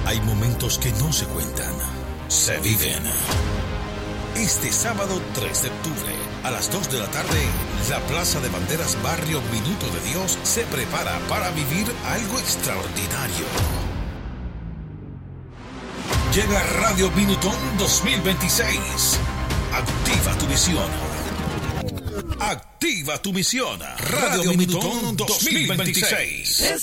Hay momentos que no se cuentan, se viven. Este sábado 3 de octubre, a las 2 de la tarde, la Plaza de Banderas Barrio Minuto de Dios se prepara para vivir algo extraordinario. Llega Radio Minutón 2026. Activa tu visión. Activa tu misión. Radio Minutón 2026.